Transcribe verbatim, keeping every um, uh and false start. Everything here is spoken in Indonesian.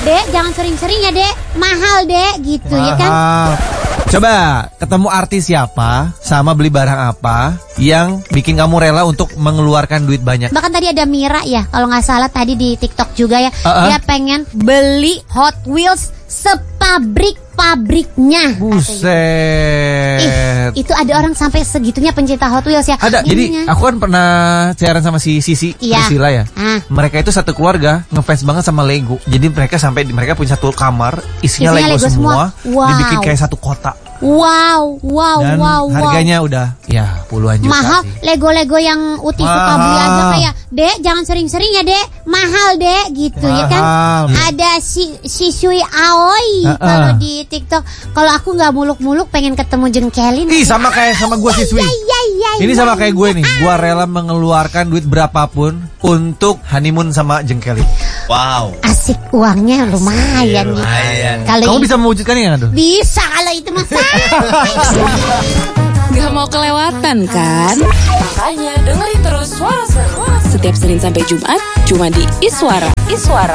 Dek jangan sering-sering ya dek, mahal dek gitu mahal. Ya kan. Coba ketemu artis siapa sama beli barang apa yang bikin kamu rela untuk mengeluarkan duit banyak? Bahkan tadi ada Mira ya, kalau nggak salah tadi di TikTok juga ya, uh-uh. dia pengen beli Hot Wheels sepabrik-pabriknya. Buset. Ih, itu ada orang sampai segitunya pencinta Hot Wheels ya. Ada. Ininya. Jadi aku kan pernah siaran sama si Sisi iya. Priscilla ya. Ah. Mereka itu satu keluarga ngefans banget sama Lego. Jadi mereka sampai mereka punya satu kamar isinya, isinya Lego, Lego semua, semua. Wow. Dibikin kayak satu kota. Wow, wow, dan wow, harganya wow. udah ya puluhan juta mahal sih. Lego-lego yang Uti suka beli aja kayak, dek jangan sering-sering ya dek, mahal dek gitu mahal. Ya kan. Ada si Shishui Aoi uh-uh. kalau di TikTok. Kalau aku nggak muluk-muluk pengen ketemu Jengkelin. Ih sama kayak sama gue Shishui. Ya, ya, ya, Ini ya, sama kayak gue nih. Ah. Gue rela mengeluarkan duit berapapun untuk honeymoon sama Jengkelin. Wow. Asik, uangnya lumayan. Lumayan. Kalau kamu bisa mewujudkannya nggak tuh? Bisa kalau itu mas. Gak mau kelewatan kan? Makanya dengerin terus Suara Seru setiap Senin sampai Jumat cuma di Iswara. Iswara.